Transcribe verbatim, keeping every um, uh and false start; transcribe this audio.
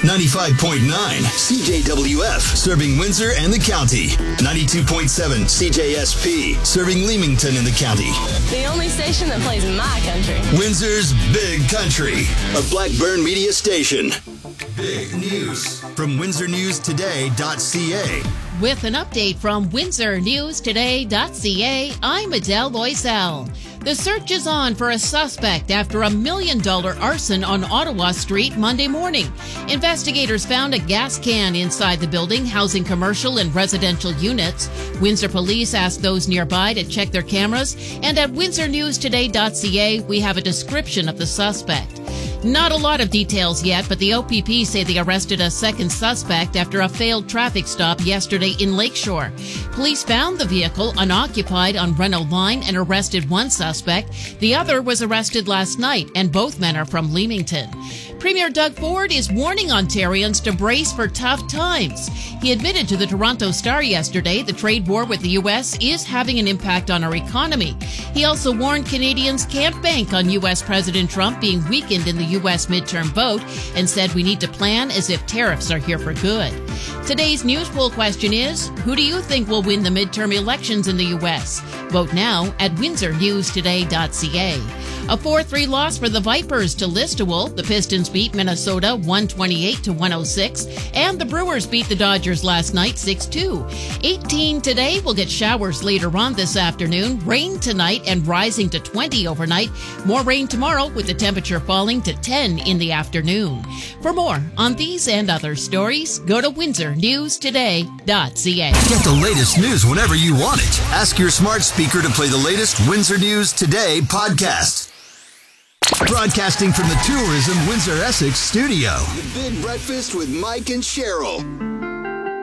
ninety-five point nine C J W F, serving Windsor and the county. ninety-two point seven C J S P, serving Leamington and the county. The only station that plays my country. Windsor's Big Country, a Blackburn media station. Big news from windsor news today dot c a. With an update from windsor news today dot c a, I'm Adele Loisel. The search is on for a suspect after a million-dollar arson on Ottawa Street Monday morning. Investigators found a gas can inside the building housing commercial and residential units. Windsor police asked those nearby to check their cameras, and at windsor news today dot c a, we have a description of the suspect. Not a lot of details yet, but the O P P say they arrested a second suspect after a failed traffic stop yesterday in Lakeshore. Police found the vehicle unoccupied on Renault Line and arrested one suspect. The other was arrested last night, and both men are from Leamington. Premier Doug Ford is warning Ontarians to brace for tough times. He admitted to the Toronto Star yesterday the trade war with the U S is having an impact on our economy. He also warned Canadians can't bank on U S President Trump being weakened in the U S midterm vote and said we need to plan as if tariffs are here for good. Today's news poll question is, who do you think will win the midterm elections in the U S? Vote now at windsor news today dot c a. A four three loss for the Vipers to Listowel. The Pistons beat Minnesota one twenty-eight to one oh six, and the Brewers beat the Dodgers last night six two. eighteen today. We'll get showers later on this afternoon. Rain tonight and rising to twenty overnight. More rain tomorrow with the temperature falling to ten in the afternoon. For more on these and other stories, go to windsor news today dot c a. Get the latest news whenever you want it. Ask your smart speaker to play the latest Windsor News Today podcast. Broadcasting from the Tourism Windsor Essex studio. The Big Breakfast with Mike and Cheryl.